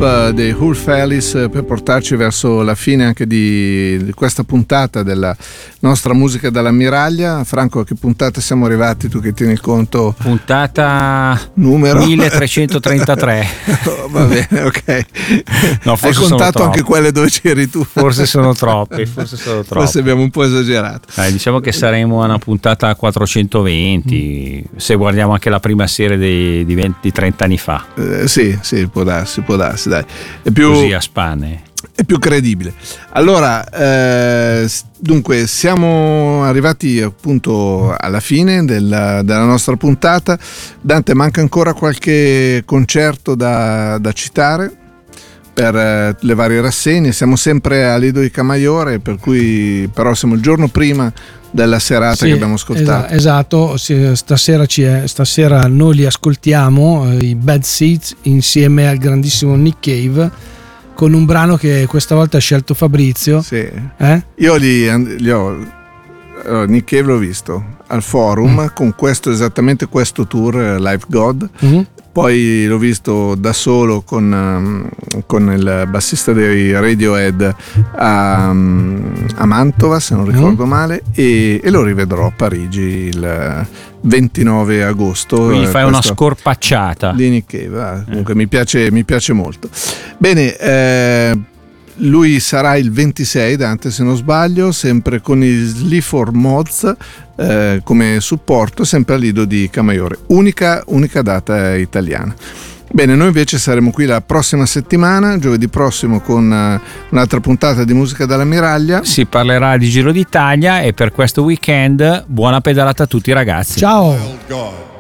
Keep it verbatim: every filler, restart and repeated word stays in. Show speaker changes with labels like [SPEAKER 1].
[SPEAKER 1] Up dei Hull Fellis per portarci verso la fine anche di, di questa puntata della nostra musica dall'ammiraglia. Franco, a che puntata siamo arrivati, tu che tieni il conto?
[SPEAKER 2] Puntata
[SPEAKER 1] numero
[SPEAKER 2] milletrecentotrentatré.
[SPEAKER 1] Oh, va bene, ok.
[SPEAKER 2] No,
[SPEAKER 1] hai contato anche quelle dove c'eri tu?
[SPEAKER 2] Forse sono troppi, forse sono troppi.
[SPEAKER 1] Forse abbiamo un po' esagerato.
[SPEAKER 2] Eh, diciamo che saremo a una puntata a quattrocentoventi, mm. se guardiamo anche la prima serie di, di, venti, di trenta anni fa.
[SPEAKER 1] Eh, sì, sì, può darsi, può darsi, dai. È più,
[SPEAKER 2] così a spanne.
[SPEAKER 1] È più credibile. Allora, eh, dunque, siamo arrivati appunto alla fine della, della nostra puntata. Dante, manca ancora qualche concerto da, da citare per eh, le varie rassegne. Siamo sempre a Lido di Camaiore, per cui però siamo il giorno prima della serata sì, che abbiamo ascoltato.
[SPEAKER 3] Esatto, stasera, ci è, stasera noi li ascoltiamo, i Bad Seeds, insieme al grandissimo Nick Cave, con un brano che questa volta ha scelto Fabrizio.
[SPEAKER 1] Sì.
[SPEAKER 3] Eh?
[SPEAKER 1] Io li, li ho allora, Nick Cave l'ho visto al Forum mm. con questo, esattamente questo tour Live God. Mm-hmm. Poi l'ho visto da solo con, um, con il bassista dei Radiohead a, um, a Mantova, se non ricordo mm. male, e, e lo rivedrò a Parigi il ventinove agosto.
[SPEAKER 2] Quindi fai una scorpacciata
[SPEAKER 1] di Nick Cave. Ah, comunque eh. mi piace, mi piace molto. Bene, eh, lui sarà il ventisei, Dante, se non sbaglio, sempre con i Sleaford Mods eh, come supporto, sempre a Lido di Camaiore, unica, unica data italiana. Bene, noi invece saremo qui la prossima settimana, giovedì prossimo, con uh, un'altra puntata di Musica dall'Ammiraglia.
[SPEAKER 2] Si parlerà di Giro d'Italia e per questo weekend buona pedalata a tutti, ragazzi.
[SPEAKER 3] Ciao.